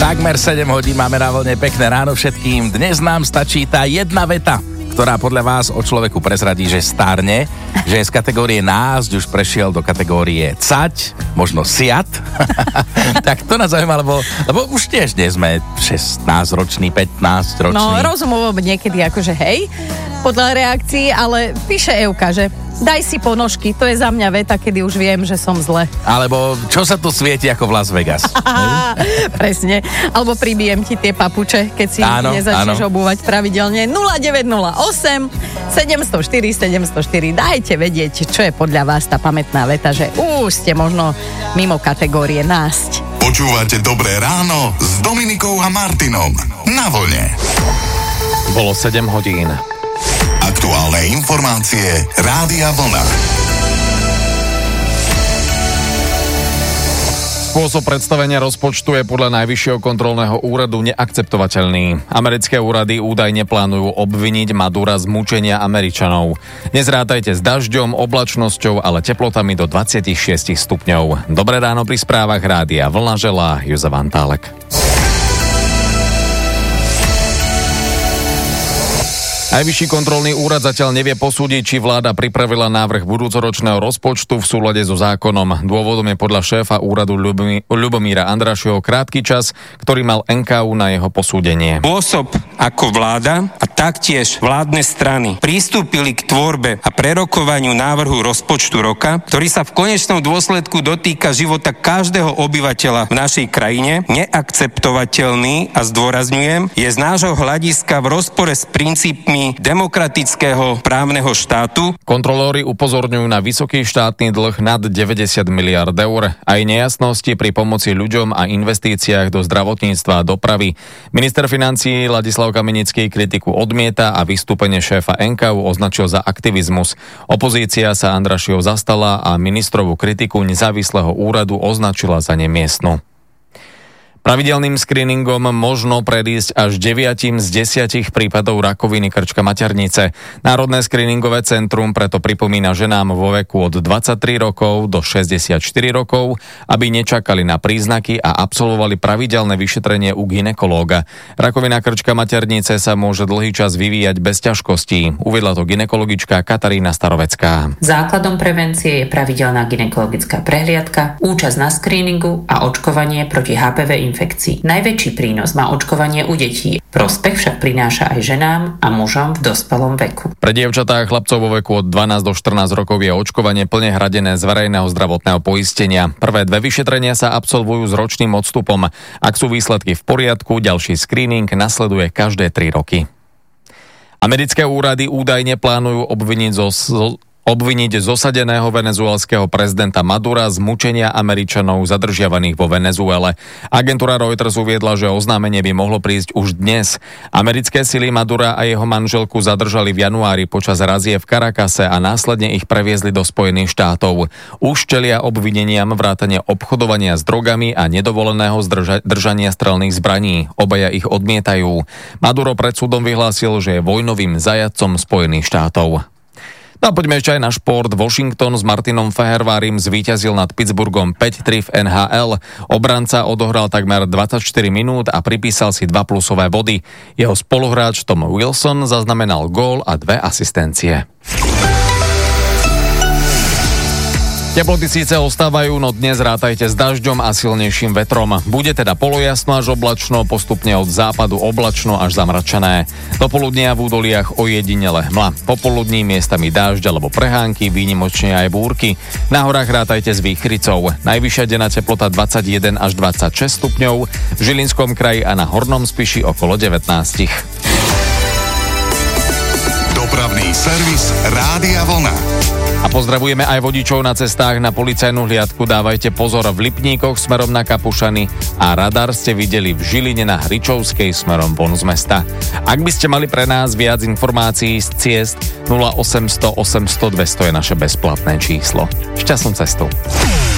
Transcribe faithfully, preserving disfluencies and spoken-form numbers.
Takmer sedem hodín máme na vlne, pekné ráno všetkým. Dnes nám stačí tá jedna veta, ktorá podľa vás o človeku prezradí, že starne, že z kategórie násť už prešiel do kategórie cať, možno siat. Tak to nás zaujíma, lebo, lebo už tiež nie sme šestnásťroční, pätnásťroční. No, rozumovo niekedy akože hej, podľa reakcií, ale píše Evka, že daj si ponožky, to je za mňa veta, kedy už viem, že som zle. Alebo čo sa tu svieti ako v Las Vegas. Presne. Alebo pribijem ti tie papuče, keď si áno, nezačneš áno. obúvať pravidelne. nula deväť nula osem sedem nula štyri sedem nula štyri. Dajte vedieť, čo je podľa vás tá pamätná veta, že už ste možno mimo kategórie násť. Počúvate Dobré ráno s Dominikou a Martinom na vlne. Bolo sedem hodín. Aktuálne informácie Rádia Vlna. Spôsob predstavenia rozpočtu je podľa Najvyššieho kontrolného úradu neakceptovateľný. Americké úrady údajne plánujú obviniť Madura z mučenia Američanov. Nezrátajte s dažďom, oblačnosťou, ale teplotami do dvadsaťšesť stupňov. Dobré ráno pri správach Rádia Vlna želá Jozef Antálek. Najvyšší kontrolný úrad zatiaľ nevie posúdiť, či vláda pripravila návrh budúcoročného rozpočtu v súlade so zákonom. Dôvodom je podľa šéfa úradu Ľubomíra Andrašiho krátky čas, ktorý mal en ká ú na jeho posúdenie. Spôsob, ako vláda a taktiež vládne strany pristúpili k tvorbe a prerokovaniu návrhu rozpočtu roka, ktorý sa v konečnom dôsledku dotýka života každého obyvateľa v našej krajine, neakceptovateľný a zdôrazňujem, je z nášho hľadiska v rozpore s princípmi demokratického právneho štátu. Kontrolóri upozorňujú na vysoký štátny dlh nad deväťdesiat miliárd eur aj nejasnosti pri pomoci ľuďom a investíciách do zdravotníctva a dopravy. Minister financií Ladislav Kamenický kritiku odmieta a vystúpenie šéfa en ká ú označil za aktivizmus. Opozícia sa Andrašiho zastala a ministrovú kritiku nezávislého úradu označila za nemiestnu. Pravidelným screeningom možno predísť až deviatim z desiatich prípadov rakoviny krčka maternice. Národné screeningové centrum preto pripomína ženám vo veku od dvadsaťtri rokov do šesťdesiatštyri rokov, aby nečakali na príznaky a absolvovali pravidelné vyšetrenie u gynekológa. Rakovina krčka maternice sa môže dlhý čas vyvíjať bez ťažkostí. Uviedla to gynekologička Katarína Starovecká. Základom prevencie je pravidelná gynekologická prehliadka, účasť na screeningu a očkovanie proti há pé vé infekcií. Najväčší prínos má očkovanie u detí. Prospech však prináša aj ženám a mužom v dospelom veku. Pre dievčatá a chlapcov vo veku od dvanásť do štrnásť rokov je očkovanie plne hradené z verejného zdravotného poistenia. Prvé dve vyšetrenia sa absolvujú s ročným odstupom. Ak sú výsledky v poriadku, ďalší screening nasleduje každé tri roky. Americké úrady údajne plánujú obviniť zo obviniť zosadeného venezuelského prezidenta Madura z mučenia Američanov zadržiavaných vo Venezuele. Agentúra Reuters uviedla, že oznámenie by mohlo prísť už dnes. Americké sily Madura a jeho manželku zadržali v januári počas razie v Caracase a následne ich previezli do Spojených štátov. Už čelia obvineniam vrátane obchodovania s drogami a nedovoleného zdrža- držania strelných zbraní. Obaja ich odmietajú. Maduro pred súdom vyhlásil, že je vojnovým zajatcom Spojených štátov. No a poďme ešte aj na šport. Washington s Martinom Fehervárim zvíťazil nad Pittsburghom päť tri v en há el. Obranca odohral takmer dvadsaťštyri minút a pripísal si dva plusové body. Jeho spoluhráč Tom Wilson zaznamenal gól a dve asistencie. Teploty síce ostávajú, no dnes rátajte s dažďom a silnejším vetrom. Bude teda polojasno až oblačno, postupne od západu oblačno až zamračené. Do poludnia v údoliach ojedinele hmla. Popoludní miestami dážď alebo prehánky, výnimočne aj búrky. Na horách rátajte s výchricou. Najvyššia denná teplota dvadsaťjeden až dvadsaťšesť stupňov, v Žilinskom kraji a na Hornom Spiši okolo devätnásť. Dopravný servis Rádia Vlna. A pozdravujeme aj vodičov na cestách. Na policajnú hliadku dávajte pozor v Lipníkoch smerom na Kapušany a radar ste videli v Žiline na Hričovskej smerom von z mesta. Ak by ste mali pre nás viac informácií z ciest, nula osemsto osemsto dvesto je naše bezplatné číslo. Šťastnú cestu.